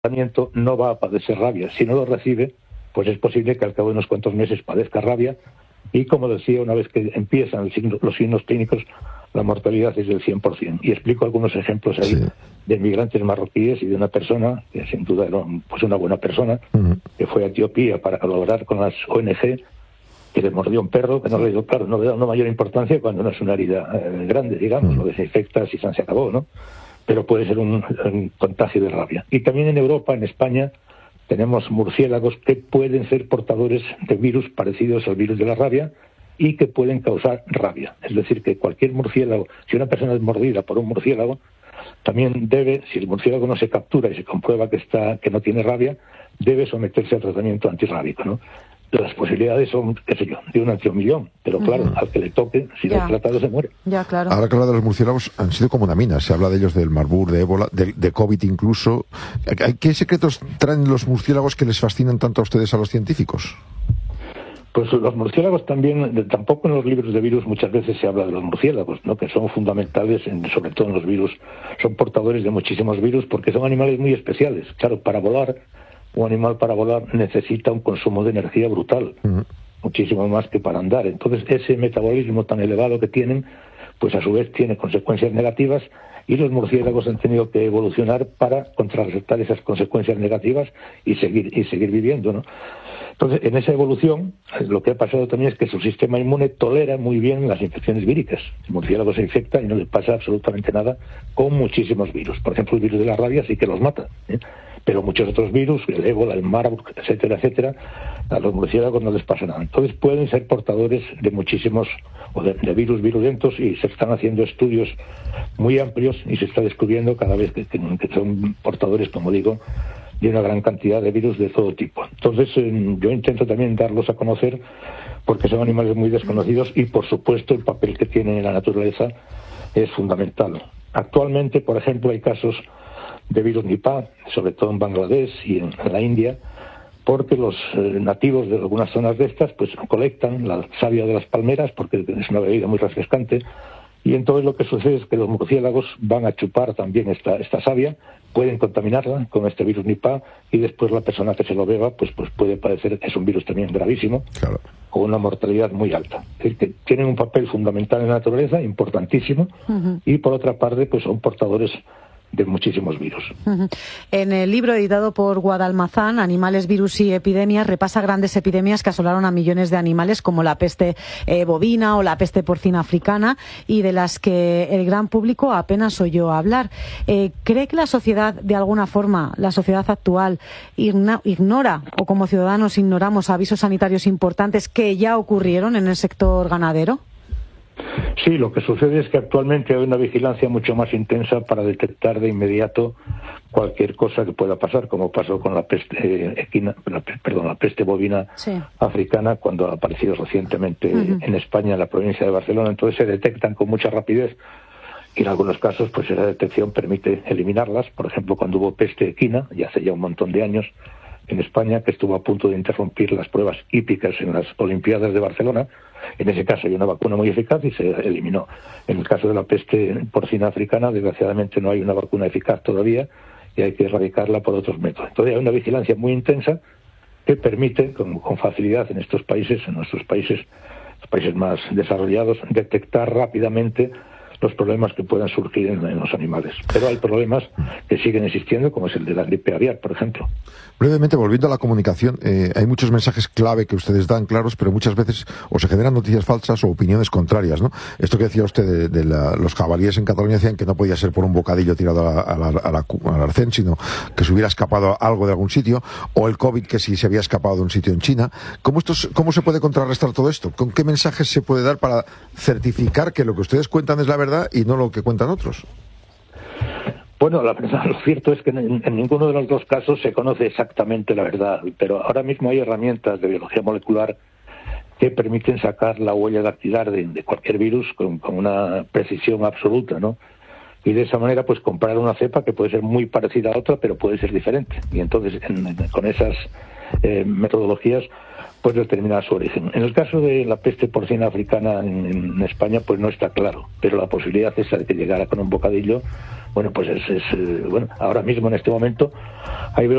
tratamiento no va a padecer rabia. Si no lo recibe, pues es posible que al cabo de unos cuantos meses padezca rabia. Y como decía, una vez que empiezan los signos clínicos, la mortalidad es del 100%. Y explico algunos ejemplos ahí de migrantes marroquíes y de una persona, que sin duda era pues una buena persona, que fue a Etiopía para colaborar con las ONG, que le mordió un perro, que no le dio, claro, no le da una mayor importancia cuando no es una herida grande, digamos, lo desinfectas y se acabó, ¿no? Pero puede ser un contagio de rabia. Y también en Europa, en España, tenemos murciélagos que pueden ser portadores de virus parecidos al virus de la rabia y que pueden causar rabia. Es decir, que cualquier murciélago, si una persona es mordida por un murciélago, también debe, si el murciélago no se captura y se comprueba que no tiene rabia, debe someterse al tratamiento antirrábico, ¿no? Las posibilidades son, qué sé yo, de 1 entre 1.000.000, pero claro, al que le toque, si no es tratado, se muere. Ya, claro. Ahora que habla de los murciélagos, han sido como una mina. Se habla de ellos del Marburg, de ébola, de COVID incluso. ¿Qué secretos traen los murciélagos que les fascinan tanto a ustedes, a los científicos? Pues los murciélagos también, tampoco en los libros de virus muchas veces se habla de los murciélagos, ¿no? Que son fundamentales, sobre todo en los virus, son portadores de muchísimos virus porque son animales muy especiales. Claro, para volar, un animal para volar necesita un consumo de energía brutal, muchísimo más que para andar. Entonces ese metabolismo tan elevado que tienen, pues a su vez tiene consecuencias negativas y los murciélagos han tenido que evolucionar para contrarrestar esas consecuencias negativas y seguir viviendo, ¿no? Entonces, en esa evolución, lo que ha pasado también es que su sistema inmune tolera muy bien las infecciones víricas. El murciélago se infecta y no le pasa absolutamente nada con muchísimos virus. Por ejemplo, el virus de la rabia sí que los mata, pero muchos otros virus, el ébola, el Marburg, etcétera, etcétera, a los murciélagos no les pasa nada. Entonces pueden ser portadores de muchísimos, o de virus virulentos, y se están haciendo estudios muy amplios y se está descubriendo cada vez que son portadores, como digo, de una gran cantidad de virus de todo tipo. Entonces yo intento también darlos a conocer porque son animales muy desconocidos y por supuesto el papel que tienen en la naturaleza es fundamental. Actualmente, por ejemplo, hay casos de virus Nipah, sobre todo en Bangladesh y en la India, porque los nativos de algunas zonas de estas pues colectan la savia de las palmeras porque es una bebida muy refrescante, y entonces lo que sucede es que los murciélagos van a chupar también esta savia, pueden contaminarla con este virus Nipah y después la persona que se lo beba pues puede padecer, es un virus también gravísimo, claro, con una mortalidad muy alta. Es decir, que tienen un papel fundamental en la naturaleza, importantísimo, y por otra parte pues son portadores de muchísimos virus. En el libro editado por Guadalmazán, Animales, Virus y Epidemias, repasa grandes epidemias que asolaron a millones de animales, como la peste bovina o la peste porcina africana, y de las que el gran público apenas oyó hablar. ¿Cree que la sociedad, de alguna forma, la sociedad actual, ignora, o como ciudadanos ignoramos, avisos sanitarios importantes que ya ocurrieron en el sector ganadero? Sí, lo que sucede es que actualmente hay una vigilancia mucho más intensa para detectar de inmediato cualquier cosa que pueda pasar, como pasó con la peste la peste bovina africana, cuando ha aparecido recientemente en España, en la provincia de Barcelona. Entonces se detectan con mucha rapidez y en algunos casos pues esa detección permite eliminarlas. Por ejemplo, cuando hubo peste equina, ya hace ya un montón de años, en España, que estuvo a punto de interrumpir las pruebas hípicas en las Olimpiadas de Barcelona. En ese caso hay una vacuna muy eficaz y se eliminó. En el caso de la peste porcina africana, desgraciadamente no hay una vacuna eficaz todavía y hay que erradicarla por otros métodos. Entonces hay una vigilancia muy intensa que permite con facilidad en estos países, en nuestros países, los países más desarrollados, detectar rápidamente los problemas que puedan surgir en los animales. Pero hay problemas que siguen existiendo, como es el de la gripe aviar, por ejemplo. Brevemente, volviendo a la comunicación, hay muchos mensajes clave que ustedes dan claros, pero muchas veces o se generan noticias falsas o opiniones contrarias, ¿no? Esto que decía usted de los jabalíes en Cataluña, decían que no podía ser por un bocadillo tirado al arcén, sino que se hubiera escapado algo de algún sitio, o el COVID, que si se había escapado de un sitio en China. ¿Cómo se puede contrarrestar todo esto? ¿Con qué mensajes se puede dar para certificar que lo que ustedes cuentan es la verdad y no lo que cuentan otros? Bueno, la verdad, lo cierto es que en ninguno de los dos casos se conoce exactamente la verdad, pero ahora mismo hay herramientas de biología molecular que permiten sacar la huella dactilar de cualquier virus con una precisión absoluta, ¿no? Y de esa manera, pues comparar una cepa que puede ser muy parecida a otra, pero puede ser diferente. Y entonces, con esas metodologías, pues determinar su origen. En el caso de la peste porcina africana en España, pues no está claro, pero la posibilidad esa de que llegara con un bocadillo, Bueno, pues bueno, ahora mismo en este momento hay